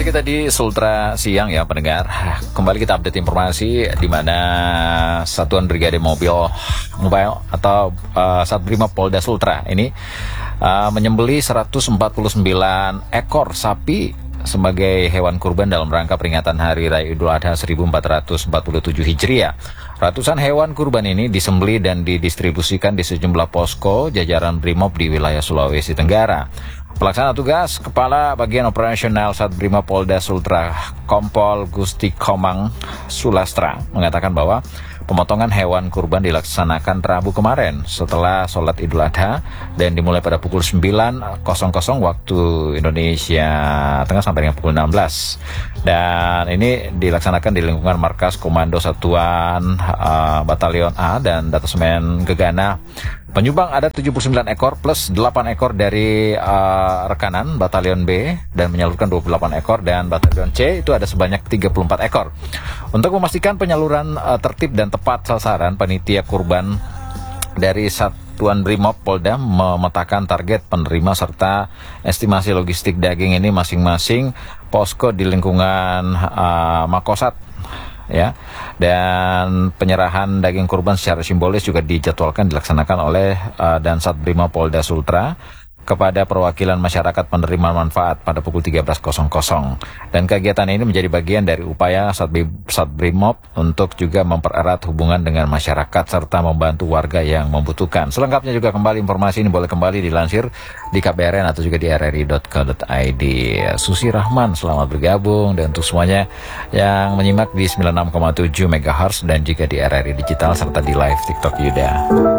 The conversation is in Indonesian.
kita di Sultra Siang ya pendengar. Kembali kita update informasi di mana Satuan Brigade Mobile atau Satbrimob Polda Sultra ini menyembelih 149 ekor sapi sebagai hewan kurban dalam rangka peringatan Hari Raya Idul Adha 1447 Hijriah. Ratusan hewan kurban ini disembelih dan didistribusikan di sejumlah posko jajaran Brimob di wilayah Sulawesi Tenggara. Pelaksana tugas Kepala Bagian Operasional Satbrimob Polda Sultra Kompol Gusti Komang Sulastra mengatakan bahwa pemotongan hewan kurban dilaksanakan Rabu kemarin setelah sholat Idul Adha dan dimulai pada pukul 9.00 waktu Indonesia Tengah sampai dengan pukul 16. Dan ini dilaksanakan di lingkungan Markas Komando Satuan Batalion A dan Datasemen Gegana. Penyumbang ada 79 ekor plus 8 ekor dari rekanan Batalion B dan menyalurkan 28 ekor, dan Batalion C itu ada sebanyak 34 ekor. Untuk memastikan penyaluran tertib dan tepat sasaran, panitia kurban dari Satuan Brimob Polda memetakan target penerima serta estimasi logistik daging ini masing-masing posko di lingkungan Makosat ya, dan penyerahan daging kurban secara simbolis juga dijadwalkan dilaksanakan oleh dan Satbrimob Polda Sultra kepada perwakilan masyarakat penerima manfaat pada pukul 13.00. Dan kegiatan ini menjadi bagian dari upaya Satbrimob untuk juga mempererat hubungan dengan masyarakat serta membantu warga yang membutuhkan. Selengkapnya juga kembali informasi ini boleh kembali dilansir di KBRN atau juga di rri.co.id. Susi Rahman selamat bergabung, dan untuk semuanya yang menyimak di 96,7 MHz dan juga di RRI Digital serta di live TikTok Yuda.